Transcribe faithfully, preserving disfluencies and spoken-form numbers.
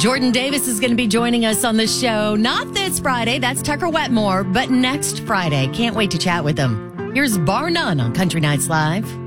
Jordan Davis is going to be joining us on the show. Not this Friday. That's Tucker Wetmore. But next Friday. Can't wait to chat with him. Here's Bar None on Country Nights Live.